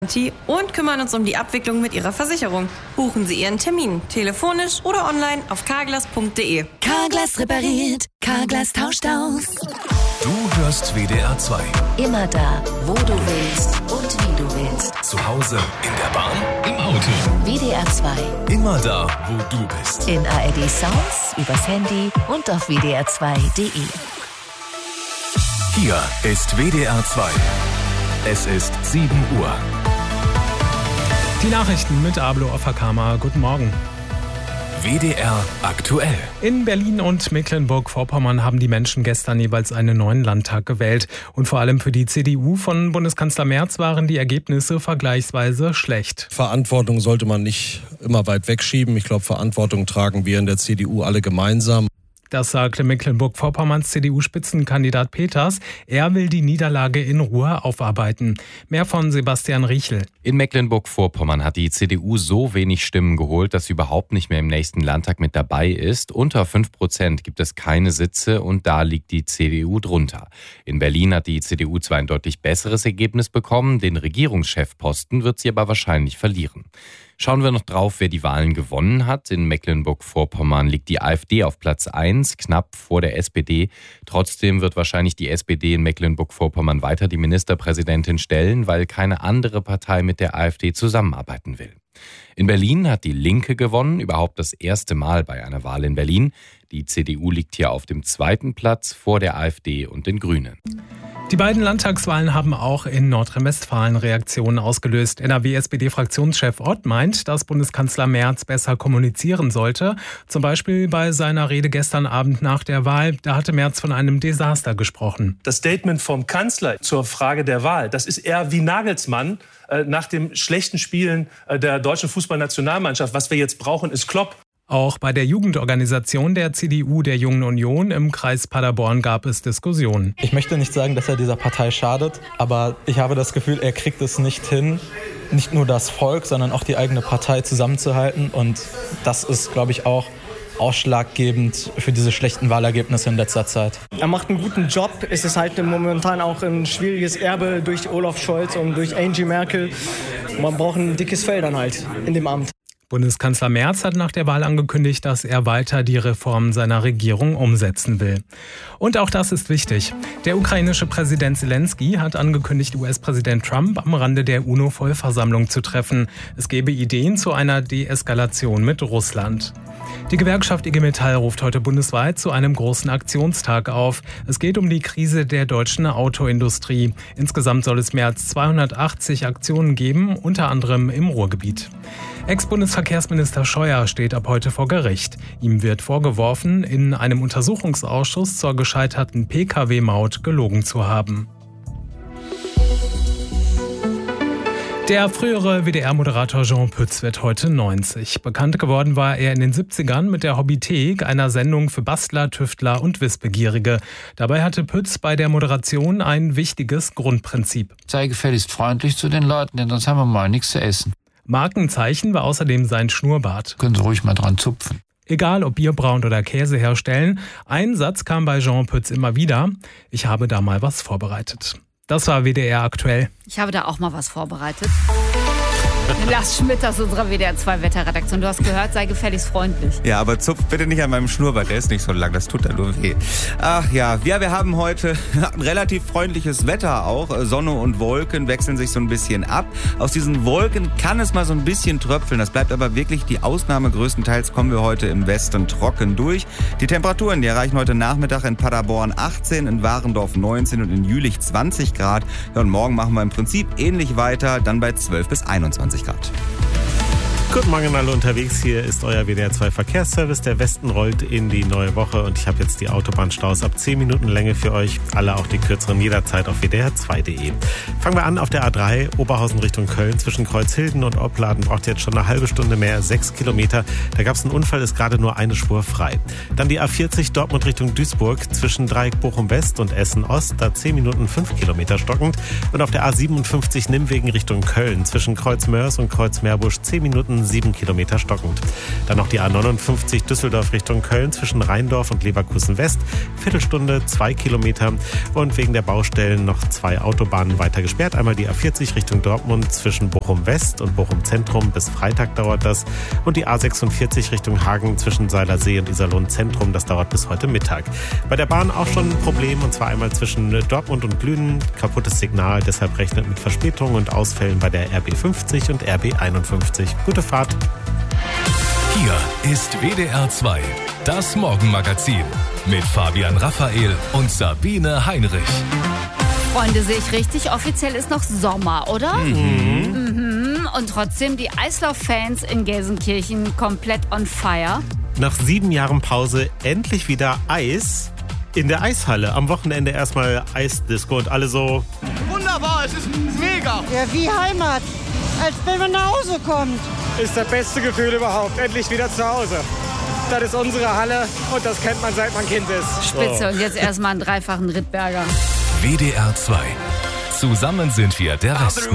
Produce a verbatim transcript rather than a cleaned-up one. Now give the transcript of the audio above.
und kümmern uns um die Abwicklung mit Ihrer Versicherung. Buchen Sie Ihren Termin, telefonisch oder online auf carglass punkt de. Carglass repariert, Carglass tauscht aus. Du hörst W D R zwei. Immer da, wo du willst und wie du willst. Zu Hause, in der Bahn, im Auto. W D R zwei. Immer da, wo du bist. In A R D Sounds, übers Handy und auf w d r zwei punkt de. Hier ist W D R zwei. Es ist sieben Uhr. Die Nachrichten mit Ablo Offerkammer. Guten Morgen. W D R aktuell. In Berlin und Mecklenburg-Vorpommern haben die Menschen gestern jeweils einen neuen Landtag gewählt. Und vor allem für die C D U von Bundeskanzler Merz waren die Ergebnisse vergleichsweise schlecht. Verantwortung sollte man nicht immer weit wegschieben. Ich glaube, Verantwortung tragen wir in der C D U alle gemeinsam. Das sagte Mecklenburg-Vorpommerns C D U-Spitzenkandidat Peters. Er will die Niederlage in Ruhe aufarbeiten. Mehr von Sebastian Riechel. In Mecklenburg-Vorpommern hat die C D U so wenig Stimmen geholt, dass sie überhaupt nicht mehr im nächsten Landtag mit dabei ist. Unter fünf Prozent gibt es keine Sitze und da liegt die C D U drunter. In Berlin hat die C D U zwar ein deutlich besseres Ergebnis bekommen, den Regierungschefposten wird sie aber wahrscheinlich verlieren. Schauen wir noch drauf, wer die Wahlen gewonnen hat. In Mecklenburg-Vorpommern liegt die AfD auf Platz eins, knapp vor der S P D. Trotzdem wird wahrscheinlich die S P D in Mecklenburg-Vorpommern weiter die Ministerpräsidentin stellen, weil keine andere Partei mit der AfD zusammenarbeiten will. In Berlin hat die Linke gewonnen, überhaupt das erste Mal bei einer Wahl in Berlin. Die C D U liegt hier auf dem zweiten Platz vor der AfD und den Grünen. Die beiden Landtagswahlen haben auch in Nordrhein-Westfalen Reaktionen ausgelöst. N R W-S P D-Fraktionschef Ott meint, dass Bundeskanzler Merz besser kommunizieren sollte. Zum Beispiel bei seiner Rede gestern Abend nach der Wahl. Da hatte Merz von einem Desaster gesprochen. Das Statement vom Kanzler zur Frage der Wahl, das ist eher wie Nagelsmann äh, nach dem schlechten Spielen äh, der deutschen Fußballnationalmannschaft. Was wir jetzt brauchen, ist Klopp. Auch bei der Jugendorganisation der C D U der Jungen Union im Kreis Paderborn gab es Diskussionen. Ich möchte nicht sagen, dass er dieser Partei schadet, aber ich habe das Gefühl, er kriegt es nicht hin, nicht nur das Volk, sondern auch die eigene Partei zusammenzuhalten. Und das ist, glaube ich, auch ausschlaggebend für diese schlechten Wahlergebnisse in letzter Zeit. Er macht einen guten Job. Es ist halt momentan auch ein schwieriges Erbe durch Olaf Scholz und durch Angie Merkel. Man braucht ein dickes Fell dann halt in dem Amt. Bundeskanzler Merz hat nach der Wahl angekündigt, dass er weiter die Reformen seiner Regierung umsetzen will. Und auch das ist wichtig. Der ukrainische Präsident Zelensky hat angekündigt, U S-Präsident Trump am Rande der UNO-Vollversammlung zu treffen. Es gebe Ideen zu einer Deeskalation mit Russland. Die Gewerkschaft I G Metall ruft heute bundesweit zu einem großen Aktionstag auf. Es geht um die Krise der deutschen Autoindustrie. Insgesamt soll es mehr als zweihundertachtzig Aktionen geben, unter anderem im Ruhrgebiet. Ex-Bundesverkehrsminister Scheuer steht ab heute vor Gericht. Ihm wird vorgeworfen, in einem Untersuchungsausschuss zur gescheiterten P K W-Maut gelogen zu haben. Der frühere W D R-Moderator Jean Pütz wird heute neunzig. Bekannt geworden war er in den siebzigern mit der Hobbythek, einer Sendung für Bastler, Tüftler und Wissbegierige. Dabei hatte Pütz bei der Moderation ein wichtiges Grundprinzip. Sei gefälligst freundlich zu den Leuten, denn sonst haben wir mal nichts zu essen. Markenzeichen war außerdem sein Schnurrbart. Können Sie ruhig mal dran zupfen. Egal ob Bierbrauen oder Käse herstellen, ein Satz kam bei Jean Pütz immer wieder: Ich habe da mal was vorbereitet. Das war W D R aktuell. Ich habe da auch mal was vorbereitet. Lars Schmidt aus unserer W D R zwei Wetterredaktion. Du hast gehört, sei gefälligst freundlich. Ja, aber zupf bitte nicht an meinem Schnurrbart, der ist nicht so lang, das tut da nur weh. Ach ja, ja, wir haben heute ein relativ freundliches Wetter auch. Sonne und Wolken wechseln sich so ein bisschen ab. Aus diesen Wolken kann es mal so ein bisschen tröpfeln. Das bleibt aber wirklich die Ausnahme. Größtenteils kommen wir heute im Westen trocken durch. Die Temperaturen, die erreichen heute Nachmittag in Paderborn achtzehn, in Warendorf neunzehn und in Jülich zwanzig Grad. Ja, und morgen machen wir im Prinzip ähnlich weiter, dann bei zwölf bis einundzwanzig Grad. Guten Morgen alle unterwegs, hier ist euer W D R zwei Verkehrsservice. Der Westen rollt in die neue Woche und ich habe jetzt die Autobahnstaus ab zehn Minuten Länge für euch. Alle auch die kürzeren jederzeit auf w d r zwei punkt de. Fangen wir an auf der A drei, Oberhausen Richtung Köln. Zwischen Kreuzhilden und Opladen braucht ihr jetzt schon eine halbe Stunde mehr, sechs Kilometer. Da gab es einen Unfall, ist gerade nur eine Spur frei. Dann die A vierzig, Dortmund Richtung Duisburg. Zwischen Dreieck Bochum West und Essen Ost, da zehn Minuten, fünf Kilometer stockend. Und auf der A siebenundfünfzig, Nimwegen Richtung Köln. Zwischen Kreuz Mörs und Kreuz Meerbusch zehn Minuten, Nordhausen sieben Kilometer stockend. Dann noch die A neunundfünfzig Düsseldorf Richtung Köln zwischen Rheindorf und Leverkusen West. Viertelstunde, zwei Kilometer. Und wegen der Baustellen noch zwei Autobahnen weiter gesperrt. Einmal die A vierzig Richtung Dortmund zwischen Bochum West und Bochum Zentrum. Bis Freitag dauert das. Und die A sechsundvierzig Richtung Hagen zwischen Seilersee und Iserlohn Zentrum. Das dauert bis heute Mittag. Bei der Bahn auch schon ein Problem. Und zwar einmal zwischen Dortmund und Lünen. Kaputtes Signal. Deshalb rechnet mit Verspätungen und Ausfällen bei der R B fünfzig und R B einundfünfzig. Gute Fahrt. Hier ist W D R zwei, das Morgenmagazin mit Fabian Raphael und Sabine Heinrich. Freunde, sehe ich richtig? Offiziell ist noch Sommer, oder? Mhm. Mhm. Und trotzdem die Eislauf-Fans in Gelsenkirchen komplett on fire. Nach sieben Jahren Pause endlich wieder Eis in der Eishalle. Am Wochenende erstmal Eisdisco und alle so... Wunderbar, es ist mega. Ja, wie Heimat. Als wenn man nach Hause kommt. Ist das beste Gefühl überhaupt. Endlich wieder zu Hause. Das ist unsere Halle und das kennt man, seit man Kind ist. Spitze. Und jetzt erstmal einen dreifachen Rittberger. W D R zwei. Zusammen sind wir der Westen.